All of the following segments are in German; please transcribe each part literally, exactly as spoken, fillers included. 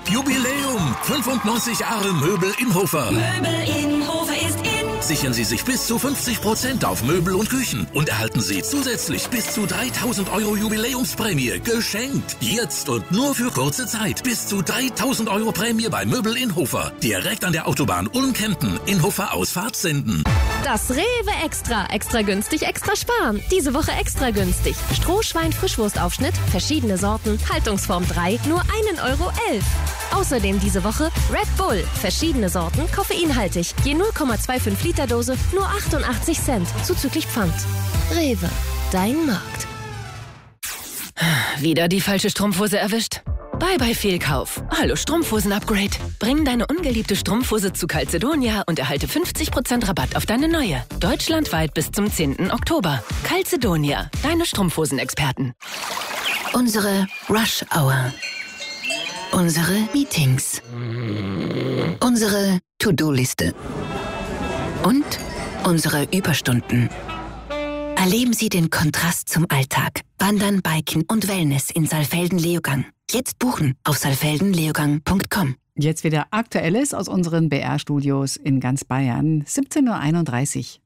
Jubiläum! fünfundneunzig Jahre Möbel Inhofer. Möbel Inhofer ist in. Sichern Sie sich bis zu fünfzig Prozent auf Möbel und Küchen und erhalten Sie zusätzlich bis zu dreitausend Euro Jubiläumsprämie geschenkt. Jetzt und nur für kurze Zeit. Bis zu dreitausend Euro Prämie bei Möbel Inhofer. Direkt an der Autobahn Ulm-Kempten. Inhofer Ausfahrt Senden. Das Rewe Extra. Extra günstig, extra sparen. Diese Woche extra günstig. Strohschwein Frischwurstaufschnitt, verschiedene Sorten, Haltungsform drei, nur einen Euro elf. Außerdem diese Woche Red Bull, verschiedene Sorten, koffeinhaltig, je null Komma fünfundzwanzig Liter Dose, nur achtundachtzig Cent, zuzüglich Pfand. Rewe, dein Markt. Wieder die falsche Strumpfhose erwischt? Bye bye Fehlkauf. Hallo Strumpfhosen-Upgrade. Bring deine ungeliebte Strumpfhose zu Calzedonia und erhalte fünfzig Prozent Rabatt auf deine neue. Deutschlandweit bis zum zehnten Oktober. Calzedonia, deine Strumpfhosen-Experten. Unsere Rush Hour. Unsere Meetings. Unsere To-Do-Liste. Und unsere Überstunden. Erleben Sie den Kontrast zum Alltag. Wandern, Biken und Wellness in Saalfelden-Leogang. Jetzt buchen auf saalfelden leogang punkt com. Jetzt wieder Aktuelles aus unseren B R-Studios in ganz Bayern. siebzehn Uhr einunddreißig.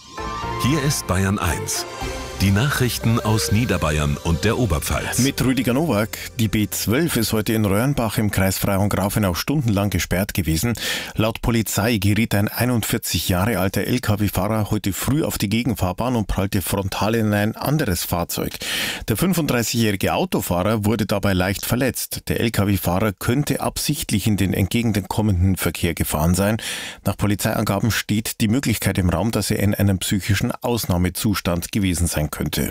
Hier ist Bayern eins. Die Nachrichten aus Niederbayern und der Oberpfalz. Mit Rüdiger Nowak. Die B zwölf ist heute in Röhrenbach im Kreis Frauengrafenau stundenlang gesperrt gewesen. Laut Polizei geriet ein einundvierzig Jahre alter L K W-Fahrer heute früh auf die Gegenfahrbahn und prallte frontal in ein anderes Fahrzeug. Der fünfunddreißigjährige Autofahrer wurde dabei leicht verletzt. Der L K W-Fahrer könnte absichtlich in den entgegenkommenden Verkehr gefahren sein. Nach Polizeiangaben steht die Möglichkeit im Raum, dass er in einem psychischen Ausnahmezustand gewesen sein könnte.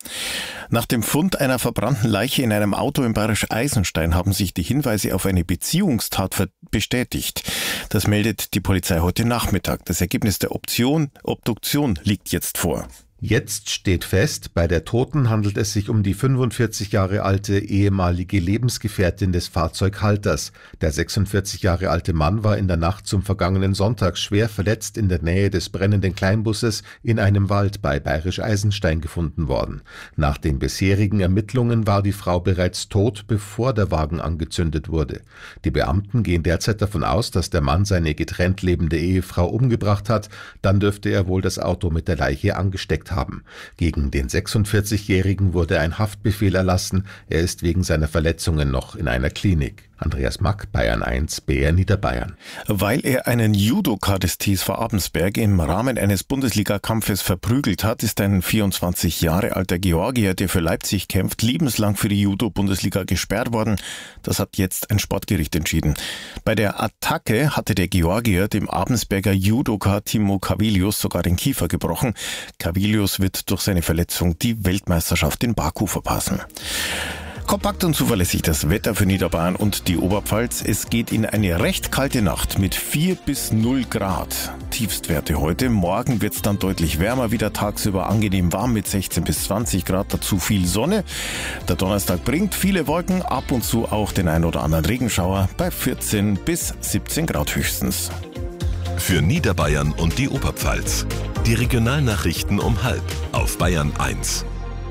Nach dem Fund einer verbrannten Leiche in einem Auto in Bayerisch Eisenstein haben sich die Hinweise auf eine Beziehungstat bestätigt. Das meldet die Polizei heute Nachmittag. Das Ergebnis der Option, Obduktion liegt jetzt vor. Jetzt steht fest, bei der Toten handelt es sich um die fünfundvierzig Jahre alte ehemalige Lebensgefährtin des Fahrzeughalters. Der sechsundvierzig Jahre alte Mann war in der Nacht zum vergangenen Sonntag schwer verletzt in der Nähe des brennenden Kleinbusses in einem Wald bei Bayerisch Eisenstein gefunden worden. Nach den bisherigen Ermittlungen war die Frau bereits tot, bevor der Wagen angezündet wurde. Die Beamten gehen derzeit davon aus, dass der Mann seine getrennt lebende Ehefrau umgebracht hat. Dann dürfte er wohl das Auto mit der Leiche angesteckt haben. haben. Gegen den sechsundvierzigjährigen wurde ein Haftbefehl erlassen. Er ist wegen seiner Verletzungen noch in einer Klinik. Andreas Mack, Bayern eins, B R Niederbayern. Weil er einen Judoka des T S V Abensberg im Rahmen eines Bundesligakampfes verprügelt hat, ist ein vierundzwanzig Jahre alter Georgier, der für Leipzig kämpft, lebenslang für die Judo-Bundesliga gesperrt worden. Das hat jetzt ein Sportgericht entschieden. Bei der Attacke hatte der Georgier dem Abensberger Judoka Timo Kavilius sogar den Kiefer gebrochen. Kavilius wird durch seine Verletzung die Weltmeisterschaft in Baku verpassen. Kompakt und zuverlässig das Wetter für Niederbayern und die Oberpfalz. Es geht in eine recht kalte Nacht mit vier bis null Grad. Tiefstwerte heute. Morgen wird es dann deutlich wärmer, wieder tagsüber angenehm warm mit sechzehn bis zwanzig Grad. Dazu viel Sonne. Der Donnerstag bringt viele Wolken, ab und zu auch den ein oder anderen Regenschauer bei vierzehn bis siebzehn Grad höchstens. Für Niederbayern und die Oberpfalz. Die Regionalnachrichten um halb auf Bayern eins.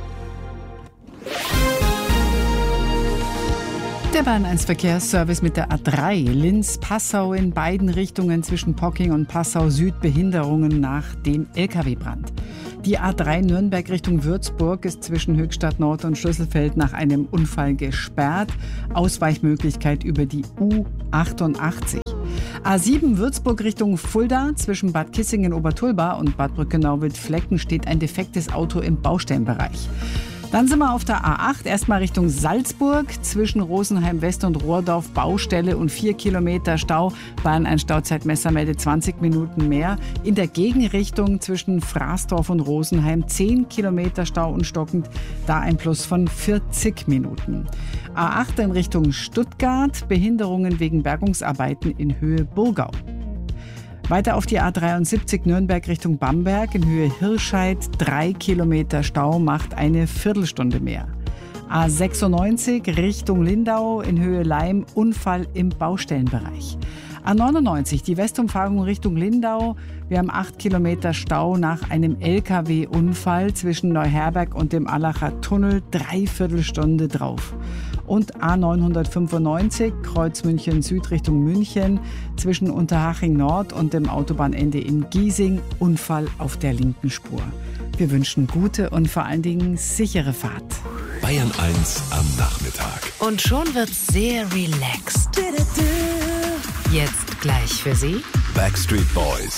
Der Bayern eins Verkehrsservice mit der A drei Linz-Passau in beiden Richtungen zwischen Pocking und Passau Süd Behinderungen nach dem L K W-Brand. Die A drei Nürnberg Richtung Würzburg ist zwischen Höchstadt Nord und Schlüsselfeld nach einem Unfall gesperrt. Ausweichmöglichkeit über die U achtundachtzig. A sieben Würzburg Richtung Fulda zwischen Bad Kissingen-Obertulba und Bad Brückenau-Wildflecken steht ein defektes Auto im Baustellenbereich. Dann sind wir auf der A acht, erstmal Richtung Salzburg, zwischen Rosenheim West und Rohrdorf Baustelle und vier Kilometer Stau. Bayern ein Stauzeitmesser meldet zwanzig Minuten mehr. In der Gegenrichtung zwischen Fraßdorf und Rosenheim zehn Kilometer Stau und stockend, da ein Plus von vierzig Minuten. A acht in Richtung Stuttgart, Behinderungen wegen Bergungsarbeiten in Höhe Burgau. Weiter auf die A dreiundsiebzig Nürnberg Richtung Bamberg in Höhe Hirscheid. Drei Kilometer Stau macht eine Viertelstunde mehr. A sechsundneunzig Richtung Lindau in Höhe Leim. Unfall im Baustellenbereich. A neunundneunzig die Westumfahrung Richtung Lindau. Wir haben acht Kilometer Stau nach einem L K W-Unfall zwischen Neuherberg und dem Allacher Tunnel. Dreiviertelstunde drauf. Und A neunhundertfünfundneunzig, Kreuz München Süd Richtung München, zwischen Unterhaching Nord und dem Autobahnende in Giesing, Unfall auf der linken Spur. Wir wünschen gute und vor allen Dingen sichere Fahrt. Bayern eins am Nachmittag. Und schon wird's sehr relaxed. Jetzt gleich für Sie Backstreet Boys.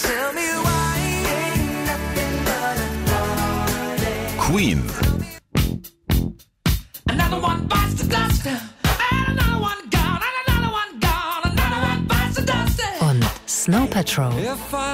Queen. und Snow Patrol.